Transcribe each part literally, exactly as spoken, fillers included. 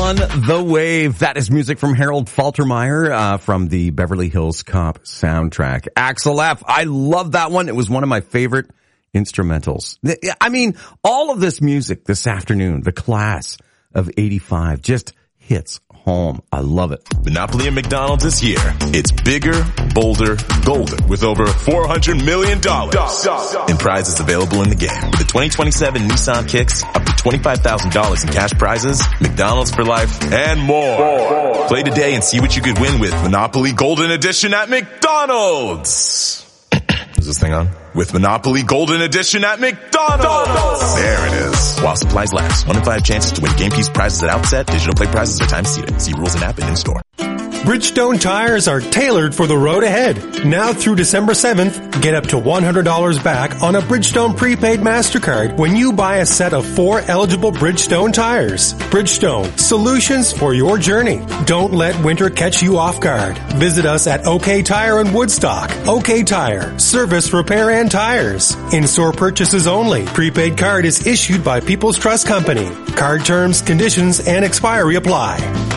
on the Wave. That is music from Harold Faltermeyer uh, from the Beverly Hills Cop soundtrack. Axel F. I love that one. It was one of my favorite instrumentals. I mean, all of this music this afternoon, the class of eighty-five, just hits home. I love it. Monopoly at McDonald's is here. It's bigger, bolder, golden with over four hundred million dollars in prizes available in the game. With the twenty twenty-seven Nissan Kicks, up to twenty-five thousand dollars in cash prizes, McDonald's for life, and more. more. Play today and see what you could win with Monopoly Golden Edition at McDonald's. Is this thing on? With Monopoly Golden Edition at McDonald's. There it is. While supplies last. One in five chances to win game piece prizes at outset. Digital play prizes are time seated. See rules and app and in store. Bridgestone tires are tailored for the road ahead. Now through December seventh, get up to one hundred dollars back on a Bridgestone prepaid MasterCard when you buy a set of four eligible Bridgestone tires. Bridgestone, solutions for your journey. Don't let winter catch you off guard. Visit us at OK Tire in Woodstock. OK Tire, service, repair, and tires. In-store purchases only. Prepaid card is issued by People's Trust Company. Card terms, conditions, and expiry apply.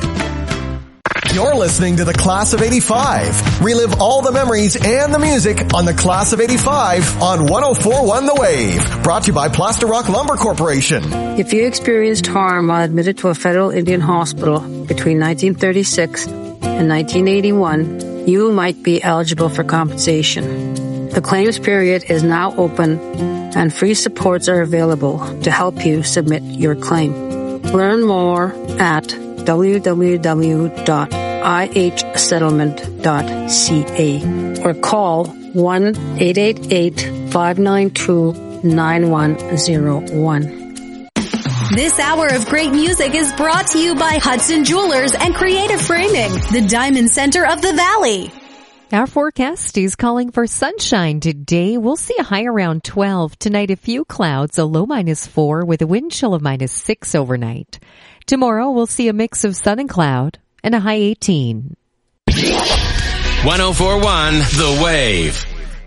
You're listening to the Class of eighty-five. Relive all the memories and the music on the Class of eighty-five on one oh four point one The Wave. Brought to you by Plaster Rock Lumber Corporation. If you experienced harm while admitted to a federal Indian hospital between nineteen thirty-six and nineteen eighty-one, you might be eligible for compensation. The claims period is now open and free supports are available to help you submit your claim. Learn more at w w w dot i h settlement dot c a or call one eight eight eight, five nine two, nine one zero one. This hour of great music is brought to you by Hudson Jewelers and Creative Framing, the Diamond Center of the Valley. Our forecast is calling for sunshine today. We'll see a high around twelve. Tonight, a few clouds, a low minus four with a wind chill of minus six overnight. Tomorrow, we'll see a mix of sun and cloud and a high eighteen. one oh four point one The Wave.